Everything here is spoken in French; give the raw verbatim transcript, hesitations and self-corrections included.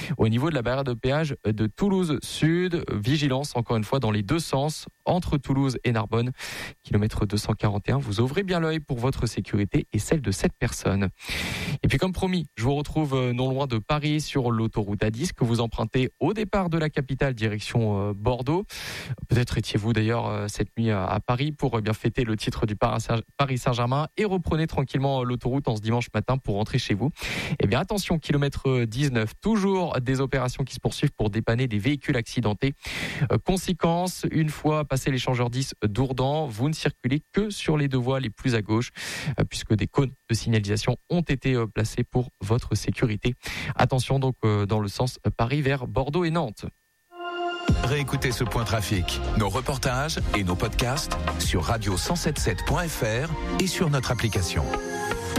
Au niveau de la barrière de péage de Toulouse Sud, vigilance encore une fois dans les deux sens, entre Toulouse et Narbonne, kilomètre deux cent quarante et un. Vous ouvrez bien l'œil pour votre sécurité et celle de cette personne. Et puis comme promis, je vous retrouve non loin de Paris sur l'autoroute A dix que vous empruntez au départ de la capitale direction Bordeaux. Peut-être étiez-vous d'ailleurs cette nuit à Paris pour bien fêter le titre du Paris Saint-Germain et reprenez tranquillement l'autoroute en ce dimanche matin pour rentrer chez vous. Eh bien attention, kilomètre dix-neuf, toujours des opérations qui se poursuivent pour dépanner des véhicules accidentés. Conséquence, une fois passé l'échangeur dix d'Ourdan, vous ne circulez que sur les deux voies les plus à gauche puisque des cônes de signalisation ont été placés pour votre sécurité. Attention donc dans le sens Paris vers Bordeaux et Nantes. Réécoutez ce point trafic, nos reportages et nos podcasts sur radio cent soixante-dix-sept point f r et sur notre application.